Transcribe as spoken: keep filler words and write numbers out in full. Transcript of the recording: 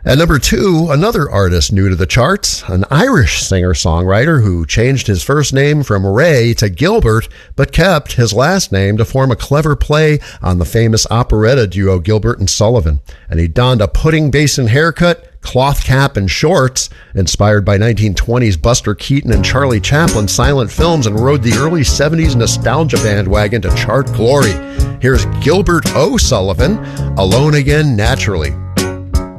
At number two, another artist new to the charts, an Irish singer-songwriter who changed his first name from Ray to Gilbert, but kept his last name to form a clever play on the famous operetta duo Gilbert and Sullivan. And he donned a pudding basin haircut, cloth cap, and shorts, inspired by nineteen twenties Buster Keaton and Charlie Chaplin silent films, and rode the early seventies nostalgia bandwagon to chart glory. Here's Gilbert O'Sullivan, Alone Again Naturally.